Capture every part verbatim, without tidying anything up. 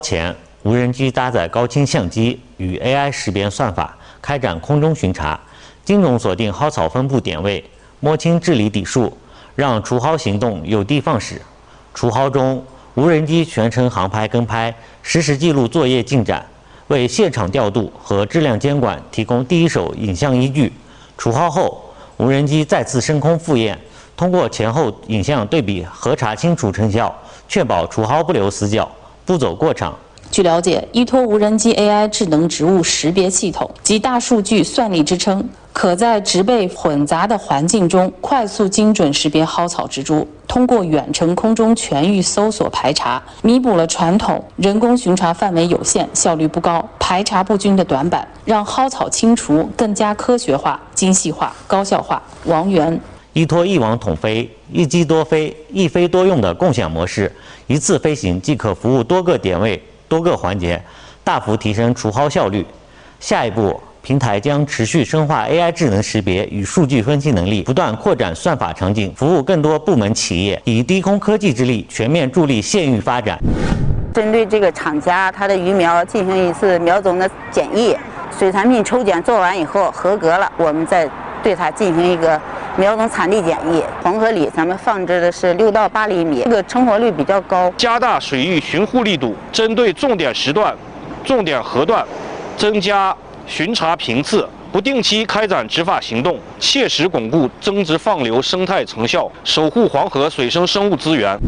前，无人机搭载高清相机与 A I 识别算法，开展空中巡查，精准锁定蒿草分布点位，摸清治理底数，让除蒿行动有的放矢。除蒿中，无人机全程航拍跟拍，实时记录作业进展，为现场调度和质量监管提供第一手影像依据。除蒿后，无人机再次升空复验，通过前后影像对比核查清楚成效，确保除蒿不留死角，不走过场。 据了解，依托无人机 A I 智能植物识别系统及大数据算力支撑，可在植被混杂的环境中快速精准识别蒿草植株。通过远程空中全域搜索排查，弥补了传统人工巡查范围有限、效率不高、排查不均的短板，让蒿草清除更加科学化、精细化、高效化。王源。 依托一网统飞、一机多飞、一飞多用的共享模式，一次飞行即可服务多个点位、多个环节，大幅提升除蒿效率。下一步，平台将持续深化 A I 智能识别与数据分析能力，不断扩展算法场景，服务更多部门企业，以低空科技之力全面助力县域发展。 针对这个厂家它的鱼苗进行一次苗种的检疫，水产品抽检做完以后合格了，我们再对它进行一个苗种产地检疫。黄河里咱们放置的是六到八厘米，这个成活率比较高。 加大水域巡护力度，针对重点时段、重点河段，增加巡查频次，不定期开展执法行动，切实巩固增值放流生态成效，守护黄河水生生物资源。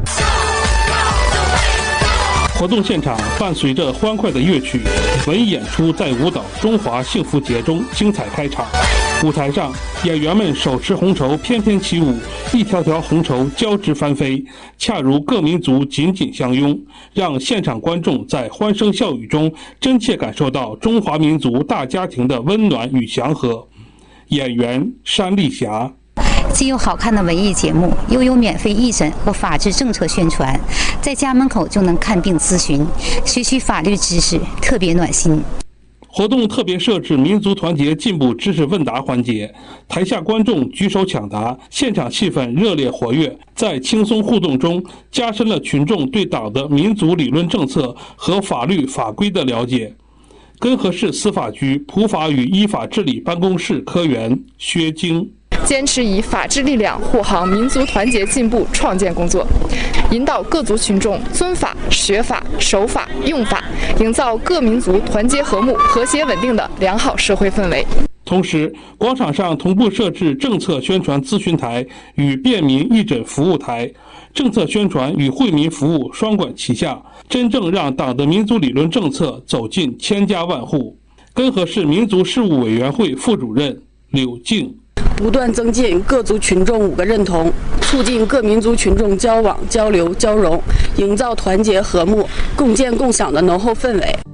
活动现场伴随着欢快的乐曲，文艺演出在舞蹈《中华幸福节》中精彩开场。舞台上，演员们手持红绸翩翩起舞，一条条红绸交织翻飞，恰如各民族紧紧相拥，让现场观众在欢声笑语中真切感受到中华民族大家庭的温暖与祥和。演员山丽霞。 既有好看的文艺节目，又有免费义诊或法治政策宣传，在家门口就能看病咨询，学习法律知识，特别暖心。 活动特别设置民族团结进步知识问答环节，台下观众举手抢答，现场气氛热烈活跃，在轻松互动中加深了群众对党的民族理论政策和法律法规的了解。根河市司法局普法与依法治理办公室科员薛晶。 坚持以法治力量护航民族团结进步创建工作，引导各族群众尊法、学法、守法、用法，营造各民族团结和睦、和谐稳定的良好社会氛围。 同时，广场上同步设置政策宣传咨询台与便民义诊服务台，政策宣传与惠民服务双管齐下，真正让党的民族理论政策走进千家万户。根河市民族事务委员会副主任柳静。 不断增进各族群众五个认同，促进各民族群众交往、交流、交融，营造团结和睦、共建共享的浓厚氛围。